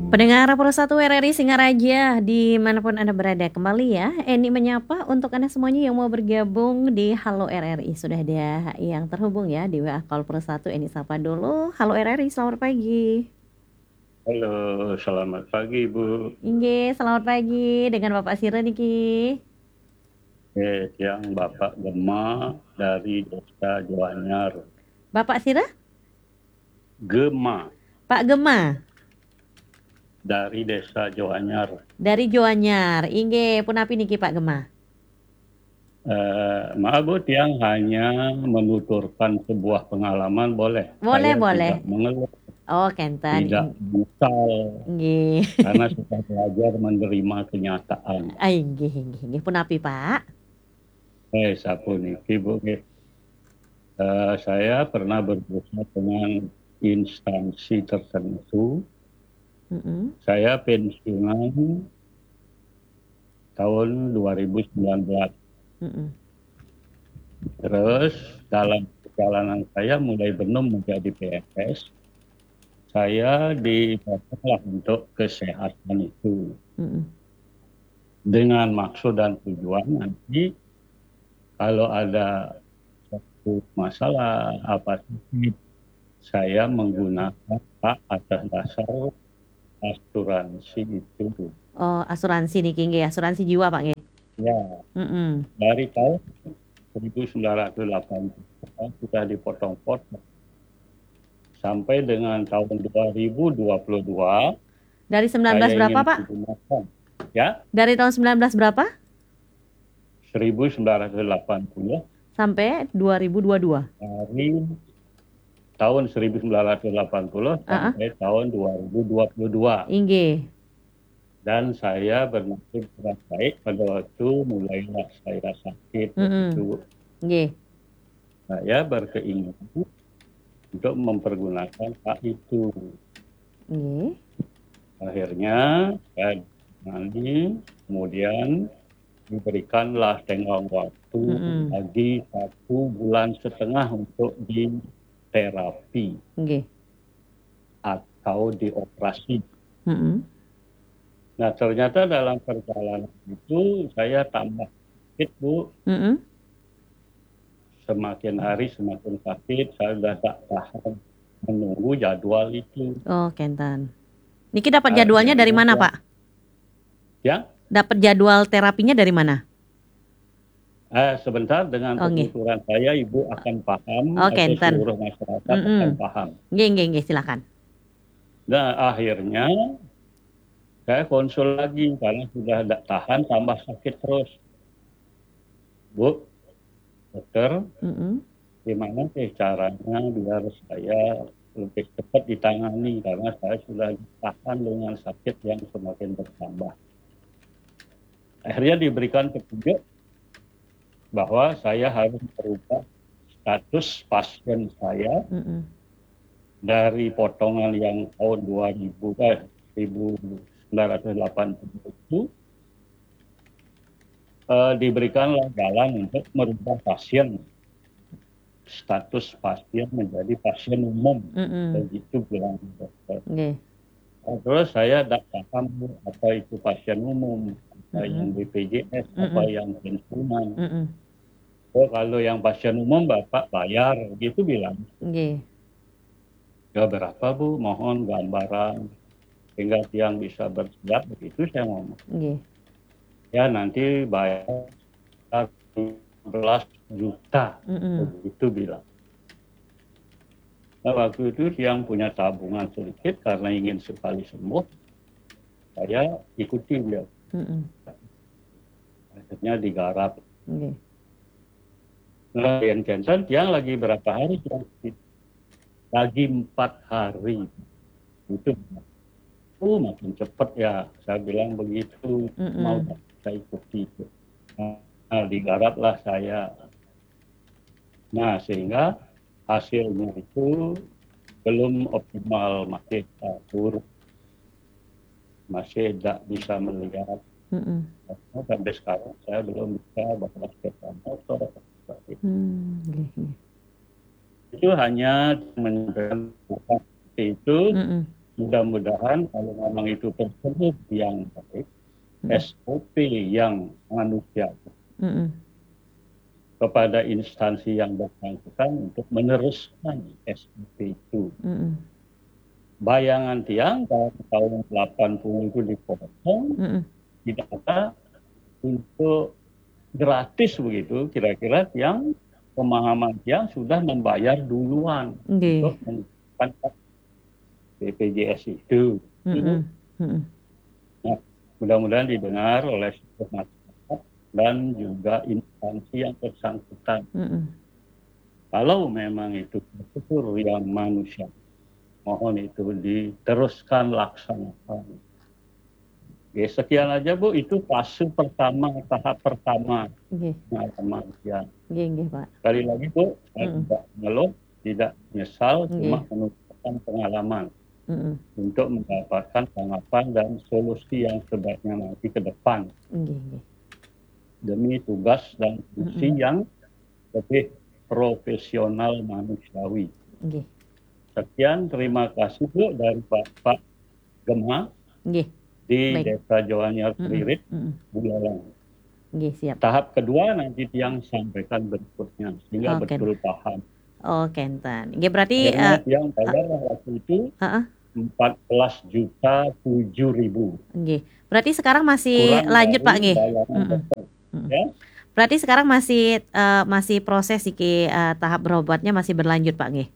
Pendengar Pro 1 RRI Singaraja, dimanapun Anda berada, kembali ya Eni menyapa untuk Anda semuanya yang mau bergabung di Halo RRI. Sudah ada yang terhubung ya di WA Call Pro 1, Eni sapa dulu. Halo RRI, selamat pagi. Halo, selamat pagi Bu. Inge, selamat pagi dengan Bapak Sira Niki. Yang Bapak Gema dari Desa Joanyar. Bapak Sira? Gema Pak Gema dari Desa Joanyar. dari Joanyar. Inge, punapi niki Pak Gema. Maaf Bu, yang hanya menuturkan sebuah pengalaman boleh. Boleh, Saya boleh. tidak mengeluh, Oh, Kenten. tidak menyesal, Inge. karena sudah belajar menerima kenyataan. Inge. Punapi Pak? Sapu niki Bu. Saya pernah berusaha dengan instansi tertentu. Mm-mm. Saya pensiunan tahun 2019. Mm-mm. Terus dalam perjalanan saya mulai belum menjadi PNS, saya dipotonglah untuk kesehatan itu. Mm-mm. Dengan maksud dan tujuan nanti kalau ada suatu masalah apa sakit, saya menggunakan hak atas dasar asuransi itu. Oh, asuransi nih nggih, asuransi jiwa Pak nggih. Ya, Mm-mm. dari tahun 1980 sudah dipotong-potong sampai dengan tahun 2022 Dari 19 saya berapa ingin Pak? menggunakan ya Dari tahun 19 berapa 1980 sampai 2022? dari tahun 1980 Heeh. sampai tahun 2022, Inggih. dan saya bernasib kurang baik pada waktu mulailah saya sakit Mm-mm. itu. Nggih. Saya berkeinginan untuk mempergunakan hak itu. Nggih. Akhirnya saya nanti kemudian diberikanlah tenggang waktu Mm-mm. lagi 1,5 bulan untuk diterapi Nggih. atau dioperasi. Mm-mm. Nah, ternyata dalam perjalanan itu saya tambah sakit Bu. Mm-mm. Semakin hari semakin sakit, saya sudah tak tahan menunggu jadwal itu. Oh, Kenten. Niki dapat jadwalnya dari Akhirnya mana Pak? ya, Dapat jadwal terapinya dari mana? sebentar, dengan Oh, nggih. penuturan saya Ibu akan paham Oh, atau Kenten. seluruh masyarakat akan Mm-mm. paham. Nggih, silakan. Nah, akhirnya saya konsul lagi karena sudah tidak tahan, tambah sakit terus. Bu, dokter, Mm-mm. gimana sih caranya biar saya lebih cepat ditangani karena saya sudah tahan dengan sakit yang semakin bertambah. Akhirnya diberikan petunjuk bahwa saya harus merubah status pasien saya Mm-mm. dari potongan yang tahun 1980 itu, diberikanlah jalan untuk merubah pasien status pasien menjadi pasien umum, Mm-mm. begitu bilang dokter. Nggih. Terus saya tidak paham apa itu pasien umum, apa Mm-mm. yang BPJS, apa Mm-mm. yang pensiunan. Mm-mm. Oh, kalau yang pasien umum Bapak bayar, gitu bilang. Nggih. Ya berapa Bu, mohon gambaran sehingga yang bisa bersiap, begitu saya ngomong. Nggih. Ya nanti bayar 11 juta, Mm-mm. begitu bilang. Nah, waktu itu yang punya tabungan sedikit karena ingin sekali sembuh, saya ikuti beliau. Mm-mm. Akhirnya digarap. Nggih. Nah, yang Jensen, yang lagi berapa hari? Lagi 4 hari. Itu makin cepat ya. Saya bilang begitu, mau Mm-mm. saya ikuti. Nah, digaraplah saya. Nah, sehingga hasilnya itu belum optimal, masih buruk, masih tidak bisa melihat. Mm-mm. Sampai sekarang saya belum bisa bawa sepeda motor. Nggih. Itu hanya menunjukkan seperti itu. Mm-mm. mudah-mudahan kalau memang itu tersebut yang baik, SOP yang manusiawi Mm-mm. kepada instansi yang bersangkutan untuk meneruskan SOP itu. Mm-mm. Bayangan tiang kalau tahun 80 itu dipotong, Mm-mm. tidak ada untuk gratis begitu, kira-kira tiang pemahaman tiang sudah membayar duluan Nggih. untuk menggunakan BPJS itu. Mm-mm. Mm-mm. Nah, mudah-mudahan didengar oleh seluruh masyarakat dan juga instansi yang bersangkutan. Mm-mm. Kalau memang itu betul yang manusia, mohon itu diteruskan laksanakan. Oke, sekian aja Bu, itu fase pertama, tahap pertama Nggih. pengalaman tiang. Nggih, Pak. Sekali lagi Bu, saya Mm-mm. tidak mengeluh, tidak menyesal, cuma Nggih. menunjukkan pengalaman Mm-mm. untuk mendapatkan tanggapan dan solusi yang sebaiknya nanti ke depan Nggih. demi tugas dan fungsi Mm-mm. yang lebih profesional manusiawi. Nggih. Sekian, terima kasih Bu dari Pak Gema Nggih. di Baik. Desa Joanyar Mm-mm. Pririt, Mm-mm. Buleleng. Nggih, siap. Tahap kedua nanti tiang sampaikan berikutnya sehingga Oke. betul paham. Oke, enten. Nggih, berarti Akhirnya tiang bayar waktu itu heeh. 14.007.000. Nggih. Berarti sekarang masih Kurang lanjut Pak dari nggih. bayaran Mm-mm. dokter. Mm-mm. Ya, Berarti sekarang masih proses iki tahap berobatnya masih berlanjut Pak nggih.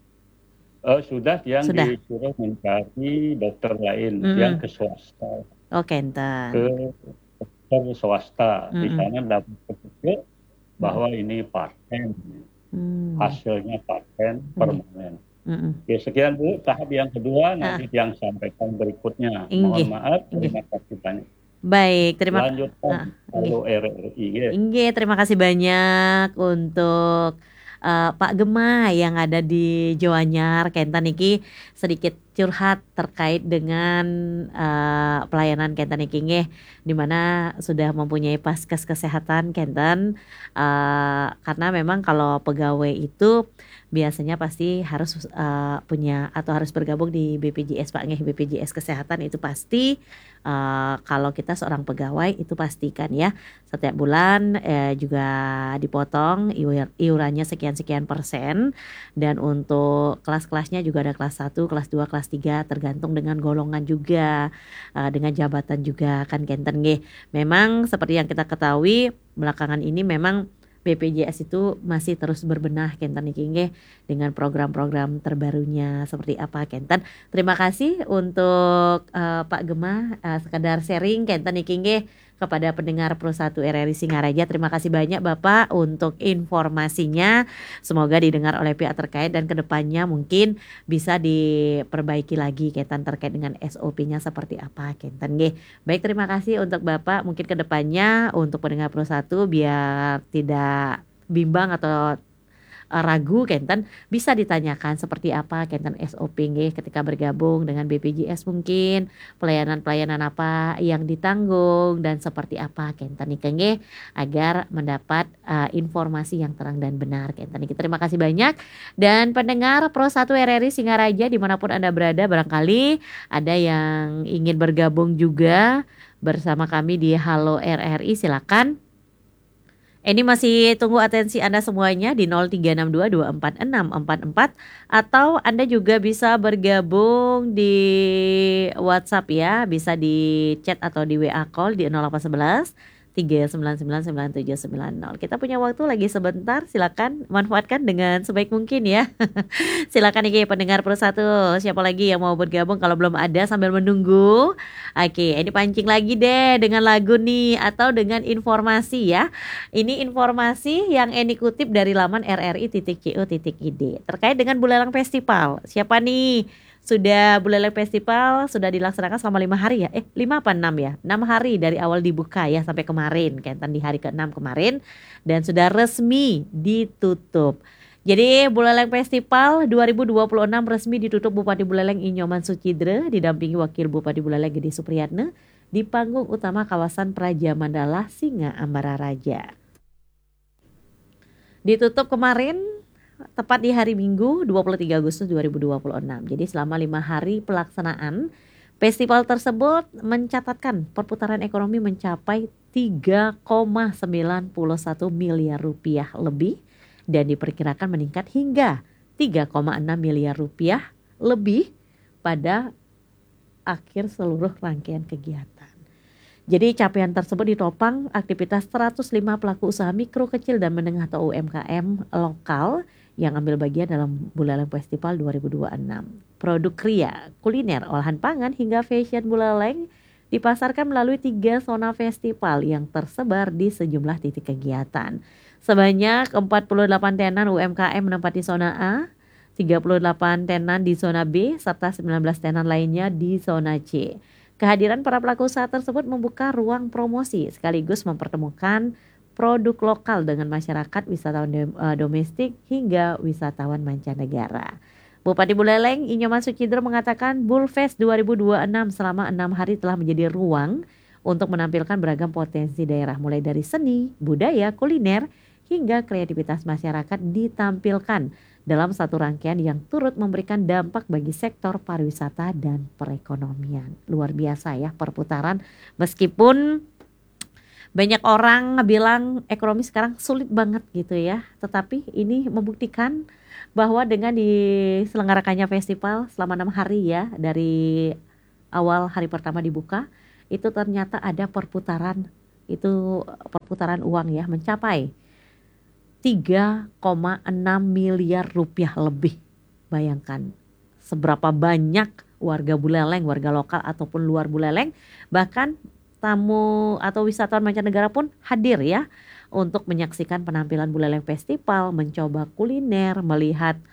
sudah tiang Sudah. disuruh mencari dokter lain Mm-mm. yang ke swasta. Oke, enten. Ke dokter swasta. Di Mm-mm. sana dapat petunjuk bahwa ini paten. Mm. Hasilnya paten permanen. Mm-mm. Oke, sekian Bu, tahap yang kedua nanti yang sampaikan berikutnya. Inggih. Mohon maaf, terima kasih banyak. Baik, terima Lanjutkan Halo RRI. Ya. Inggih, terima kasih banyak untuk Pak Gema yang ada di Joanyar Kentan iki sedikit curhat terkait dengan pelayanan Kentan iki nggih, di mana sudah mempunyai paskes kesehatan Kentan, karena memang kalau pegawai itu biasanya pasti harus punya atau harus bergabung di BPJS Pak nggih. BPJS kesehatan itu pasti kalau kita seorang pegawai itu pastikan ya setiap bulan juga dipotong iurannya sekian-sekian persen, dan untuk kelas-kelasnya juga ada kelas 1, kelas 2, kelas 3 tergantung dengan golongan juga, dengan jabatan juga kan Kenten nggih. Memang seperti yang kita ketahui belakangan ini memang BPJS itu masih terus berbenah Kenten iki nggih dengan program-program terbarunya seperti apa Kenten. Terima kasih untuk Pak Gema sekedar sharing Kenten iki nggih kepada pendengar Pro 1 RRI Singaraja. Terima kasih banyak Bapak untuk informasinya. Semoga didengar oleh pihak terkait dan kedepannya mungkin bisa diperbaiki lagi Kenten terkait dengan SOP-nya seperti apa Kenten nggih. Baik, terima kasih untuk Bapak. Mungkin kedepannya untuk pendengar Pro 1 biar tidak bimbang atau ragu Kenten bisa ditanyakan seperti apa Kenten SOP nggih ketika bergabung dengan BPJS, mungkin pelayanan-pelayanan apa yang ditanggung dan seperti apa Kenten iki nggih agar mendapat informasi yang terang dan benar Kenten iki. Terima kasih banyak. Dan pendengar Pro 1 RRI Singaraja dimanapun Anda berada, barangkali ada yang ingin bergabung juga bersama kami di Halo RRI, silakan. Ini masih tunggu atensi Anda semuanya di 0362246444 atau Anda juga bisa bergabung di WhatsApp ya, bisa di chat atau di WA call di 0811 3999790. Kita punya waktu lagi sebentar, silakan manfaatkan dengan sebaik mungkin ya. Silakan iki pendengar Pro 1, siapa lagi yang mau bergabung kalau belum ada sambil menunggu. Oke, ini pancing lagi deh dengan lagu nih atau dengan informasi ya. Ini informasi yang Eni kutip dari laman rri.co.id terkait dengan Buleleng Festival. Siapa nih? Sudah Buleleng Festival sudah dilaksanakan selama 5 hari ya. 5 apa 6 ya? 6 hari dari awal dibuka ya sampai kemarin. Kenten di hari ke-6 kemarin dan sudah resmi ditutup. Jadi Buleleng Festival 2026 resmi ditutup Bupati Buleleng Inyoman Sucidre didampingi Wakil Bupati Buleleng Gede Supriyatna di panggung utama kawasan Praja Mandala Singa Ambara Raja. Ditutup kemarin tepat di hari Minggu 23 Agustus 2026. Jadi selama 5 hari pelaksanaan, festival tersebut mencatatkan perputaran ekonomi mencapai 3,91 miliar rupiah lebih dan diperkirakan meningkat hingga 3,6 miliar rupiah lebih pada akhir seluruh rangkaian kegiatan. Jadi capaian tersebut ditopang aktivitas 105 pelaku usaha mikro, kecil, dan menengah atau UMKM lokal yang ambil bagian dalam Buleleng Festival 2026. Produk kria, kuliner, olahan pangan hingga fashion Buleleng dipasarkan melalui 3 zona festival yang tersebar di sejumlah titik kegiatan. Sebanyak 48 tenan UMKM menempati zona A, 38 tenan di zona B, serta 19 tenan lainnya di zona C. Kehadiran para pelaku usaha tersebut membuka ruang promosi sekaligus mempertemukan produk lokal dengan masyarakat, wisatawan domestik hingga wisatawan mancanegara. Bupati Buleleng Inyoman Sucidro mengatakan Bulfest 2026 selama 6 hari telah menjadi ruang untuk menampilkan beragam potensi daerah mulai dari seni, budaya, kuliner hingga kreativitas masyarakat ditampilkan dalam satu rangkaian yang turut memberikan dampak bagi sektor pariwisata dan perekonomian. Luar biasa ya perputaran, meskipun banyak orang bilang ekonomi sekarang sulit banget gitu ya, tetapi ini membuktikan bahwa dengan diselenggarakannya festival selama 6 hari ya, dari awal hari pertama dibuka, itu ternyata ada perputaran uang ya mencapai 3,6 miliar rupiah lebih. Bayangkan seberapa banyak warga Buleleng, warga lokal ataupun luar Buleleng, bahkan tamu atau wisatawan mancanegara pun hadir ya untuk menyaksikan penampilan Buleleng Festival, mencoba kuliner, melihat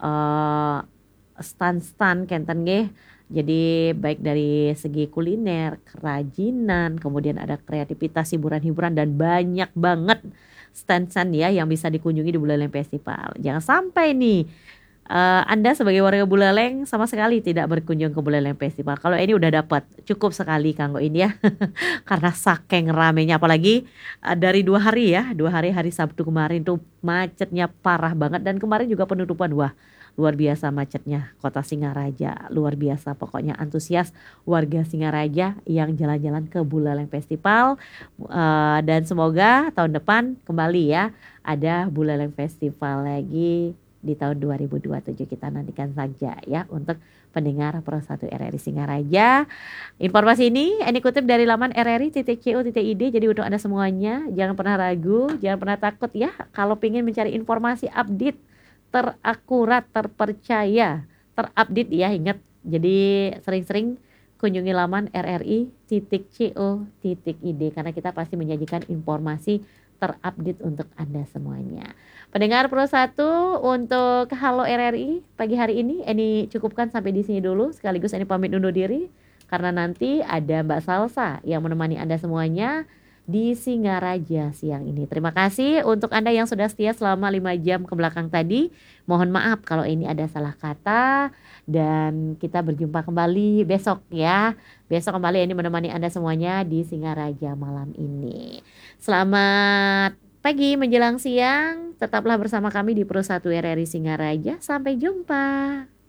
stand-stand kenten nggih. Jadi baik dari segi kuliner, kerajinan, kemudian ada kreativitas, hiburan-hiburan, dan banyak banget stand-stand ya yang bisa dikunjungi di Buleleng Festival. Jangan sampai nih Anda sebagai warga Buleleng sama sekali tidak berkunjung ke Buleleng Festival. Kalau ini udah dapat cukup sekali kanggo ini ya. Karena saking ramenya, apalagi dari 2 hari ya, 2 hari, hari Sabtu kemarin tuh macetnya parah banget, dan kemarin juga penutupan. Wah, luar biasa macetnya kota Singaraja, luar biasa pokoknya antusias warga Singaraja yang jalan-jalan ke Buleleng Festival. Dan semoga tahun depan kembali ya ada Buleleng Festival lagi di tahun 2027. Kita nantikan saja ya untuk pendengar Pro 1 RRI Singaraja. Informasi ini kutip dari laman rri.co.id. Jadi untuk Anda semuanya jangan pernah ragu, jangan pernah takut ya kalau ingin mencari informasi update terakurat, terpercaya, terupdate ya, ingat. Jadi sering-sering kunjungi laman rri.co.id karena kita pasti menyajikan informasi terupdate untuk Anda semuanya. Pendengar Pro 1, untuk Halo RRI pagi hari ini cukupkan sampai di sini dulu, sekaligus pamit undur diri karena nanti ada Mbak Salsa yang menemani Anda semuanya di Singaraja siang ini. Terima kasih untuk Anda yang sudah setia selama 5 jam ke belakang tadi. Mohon maaf kalau ini ada salah kata, dan kita berjumpa kembali besok ya. Besok kembali menemani Anda semuanya di Singaraja malam ini. Selamat pagi menjelang siang. Tetaplah bersama kami di Pro 1 RRI Singaraja. Sampai jumpa.